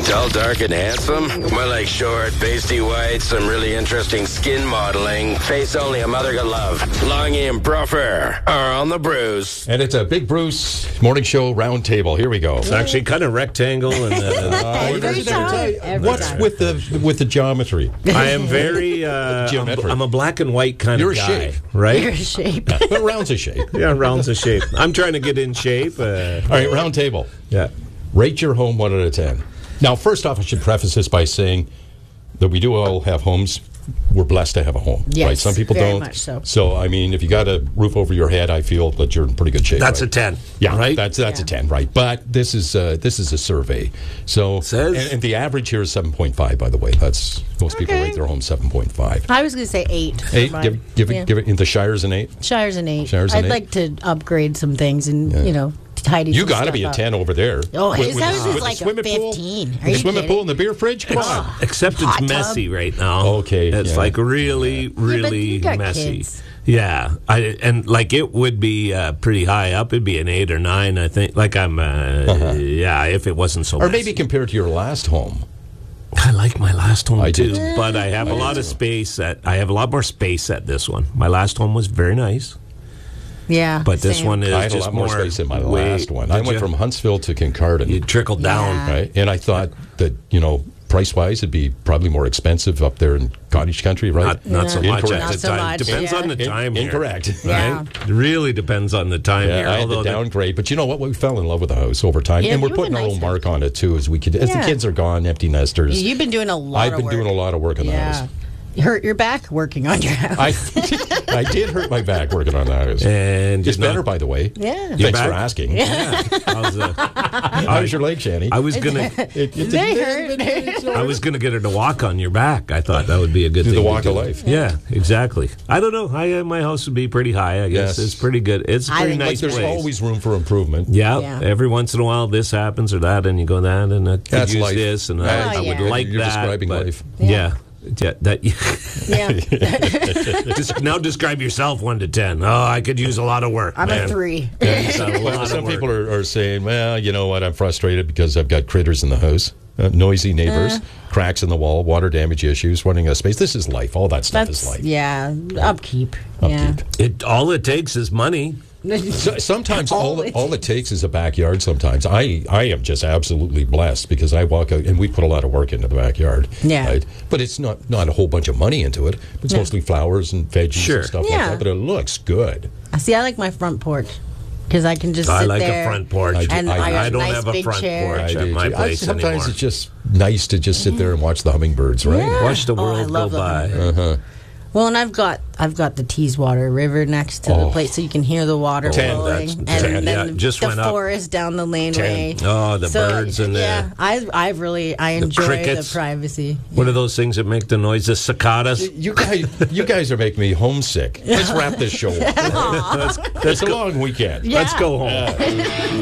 Tall, dark, and handsome? More like short, pasty white, some really interesting skin modeling. Face only a mother could love. Longy and Bruffer are on the Bruce. And it's a Big Bruce morning show round table. Here we go. It's actually kind of rectangle. And Every time. What's with the geometry? I am very. Geometric. I'm a black and white kind You're of a guy, shape. right? Your shape. But round's a shape. Yeah, round's a shape. I'm trying to get in shape. All right, round table. Yeah. Rate your home 1 out of 10. Now, first off, I should preface this by saying that we do all have homes. We're blessed to have a home, Yes, right? Some people very don't. much so. So, I mean, if you got a roof over your head, I feel that you're in pretty good shape. That's right? a 10. Yeah, right. That's a 10, right? But this is a survey. So, Says- and the average here is 7.5. By the way, that's most people Okay. rate their home 7.5. I was going to say 8. for 8. mine. Give Yeah. it. In the Shire's an 8. Shire's an 8. Shire's an I'd 8. like to upgrade some things and, tidy You some got to stuff be a up. 10 over there. Oh, his With house the- is with the like a swimming pool? 15. Are With the you swimming kidding? pool and the beer fridge? Come on. Except it's Hot tub. messy right now. Okay, It's yeah. like really, really you got messy. kids. Yeah, it would be pretty high up. It'd be an 8 or 9, I think. Like if it wasn't so. Or messy. maybe compared to your last home. I like my last home I too, did. but I have a lot of space. I have a lot more space at this one. My last home was very nice, Yeah. but this same. one is I had a just lot more space in my last one. I Did went you? from Huntsville to Kincardine. You trickled down. Yeah. Right? And I thought that, price-wise, it'd be probably more expensive up there in cottage country, right? Not so much Incorrect. at Not the so time. much, Depends yeah. on the time here. Incorrect. Yeah. It really depends on the time here. Yeah, I had to Although downgrade, but you know what? We fell in love with the house over time, Yeah, and we're you have a putting our nice own house. mark on it too. As the Yeah. kids are gone, empty nesters. You've been doing a lot I've of been work. doing a lot of work on the Yeah. house. You hurt your back working on your house. I did hurt my back working on the house. and It's you're better, not- by the way. Yeah. Your Thanks for back? asking. Yeah. How's your leg, Shanny? I was gonna. They hurt. I was gonna get her to walk on your back. I thought that would be a good Do thing. the to walk do. of life. Yeah, exactly. I don't know. My house would be pretty high. I guess Yes. it's pretty good. It's a I pretty think nice There's place. always room for improvement. Yeah, Yeah. every once in a while this happens or that, and you go that, and I could That's use life. this, and Yeah, I would yeah. like You're that. describing but- life. Yeah. Yeah, that Yeah. now describe yourself 1 to 10. Oh, I could use a lot of work. I'm man. a 3. It's a lot Well, of some work. people are saying, well, you know what, I'm frustrated because I've got critters in the house, noisy neighbors, cracks in the wall, water damage issues, running out of space. This is life. All that stuff is life. Yeah. Upkeep. Yeah. All it takes is money. So, sometimes all it takes is a backyard. Sometimes I am just absolutely blessed because I walk out and we put a lot of work into the backyard. Yeah. Right? But it's not a whole bunch of money into it. It's mostly flowers and veggies Sure. and stuff Yeah. like that. But it looks good. See, I like my front porch because I can just I sit like there. a front porch. I do- And I got I a don't nice have a big front chair. porch I at do my too. place Sometimes anymore. it's just nice to just sit there and watch the hummingbirds, right? Yeah. Watch the Oh, I world go love the by. hummingbird. Well, and I've got the Teeswater River next to the place, so you can hear the water 10, flowing, that's and 10, then yeah, just the went up. forest down the laneway. 10. Oh, the birds and the- yeah, I enjoy the crickets. privacy. What are those things that make the noise? The cicadas? You guys are making me homesick. Let's wrap this show up. It's a long weekend. Yeah. Let's go home.